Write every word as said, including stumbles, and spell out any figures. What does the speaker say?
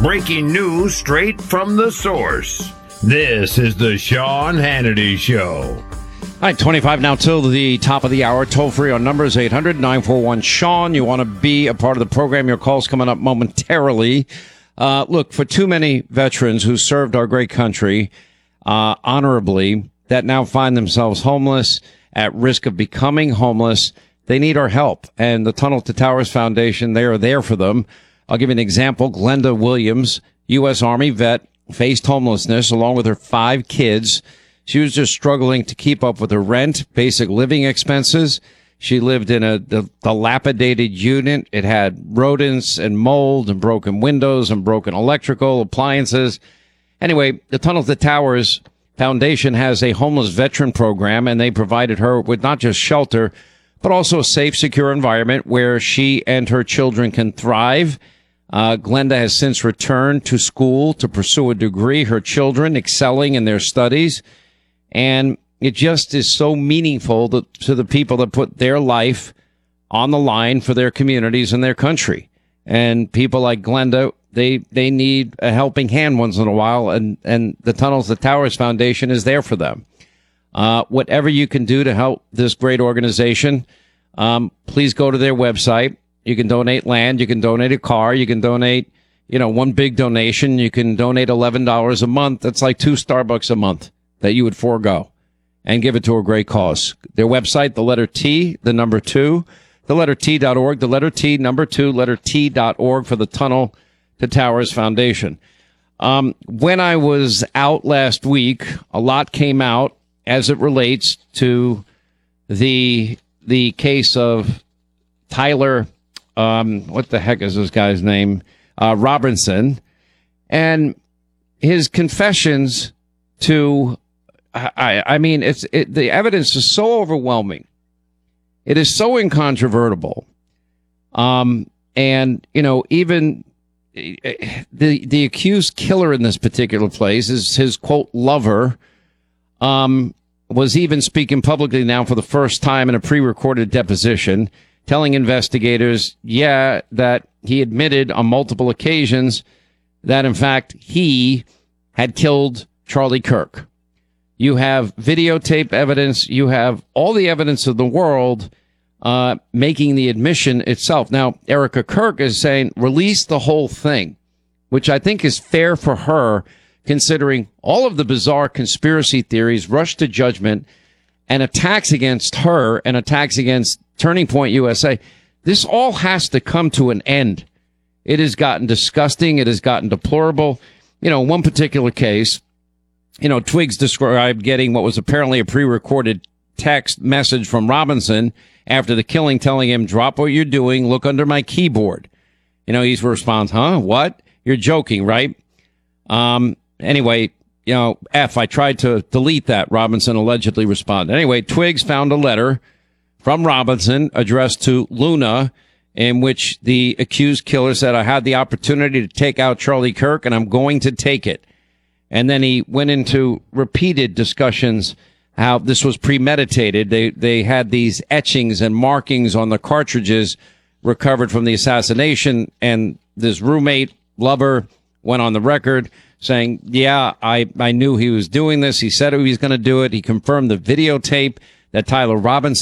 Breaking news straight from the source. This is the Sean Hannity Show. All right, twenty-five now till the top of the hour. Toll free on numbers eight hundred nine four one Sean. You want to be a part of the program. Your call's coming up momentarily. Uh, look, for too many veterans who served our great country uh, honorably that now find themselves homeless, at risk of becoming homeless, they need our help. And the Tunnel to Towers Foundation, they are there for them. I'll give you an example. Glenda Williams, U S Army vet, faced homelessness along with her five kids. She was just struggling to keep up with her rent, basic living expenses. She lived in a the, dilapidated unit. It had rodents and mold and broken windows and broken electrical appliances. Anyway, the Tunnel to Towers Foundation has a homeless veteran program, and they provided her with not just shelter, but also a safe, secure environment where she and her children can thrive. Uh, Glenda has since returned to school to pursue a degree, her children excelling in their studies. And it just is so meaningful to, to the people that put their life on the line for their communities and their country. And people like Glenda, they they need a helping hand once in a while, and, and the Tunnels to Towers Foundation is there for them. Uh, whatever you can do to help this great organization, um, please go to their website. You can donate land. You can donate a car. You can donate, you know, one big donation. You can donate eleven dollars a month. That's like two Starbucks a month that you would forego and give it to a great cause. Their website, the letter T, the number two, the letter T dot org, the letter T, number two, letter T dot org for the Tunnel to Towers Foundation. Um, when I was out last week, a lot came out as it relates to the the case of Tyler, um, what the heck is this guy's name? Uh, Robinson, and his confessions to, I, I mean, it's it, the evidence is so overwhelming. It is so incontrovertible. Um, and, you know, even the the accused killer in this particular place is his, quote, lover, um, was even speaking publicly now for the first time in a pre-recorded deposition, telling investigators, yeah, that he admitted on multiple occasions that, in fact, he had killed Charlie Kirk. You have videotape evidence. You have all the evidence of the world uh, making the admission itself. Now, Erica Kirk is saying, release the whole thing, which I think is fair for her, considering all of the bizarre conspiracy theories, rush to judgment, and attacks against her and attacks against Turning Point U S A. This all has to come to an end. It has gotten disgusting. It has gotten deplorable. You know, one particular case, you know, Twiggs described getting what was apparently a pre-recorded text message from Robinson after the killing, telling him, drop what you're doing, look under my keyboard. You know, he responds, huh? What? You're joking, right? Um, anyway, you know, F, I tried to delete that, Robinson allegedly responded. Anyway, Twiggs found a letter from Robinson addressed to Luna, in which the accused killer said, I had the opportunity to take out Charlie Kirk, and I'm going to take it. And then he went into repeated discussions how this was premeditated. They they had these etchings and markings on the cartridges recovered from the assassination, and this roommate, lover, went on the record saying, yeah, I, I knew he was doing this. He said he was going to do it. He confirmed the videotape that Tyler Robinson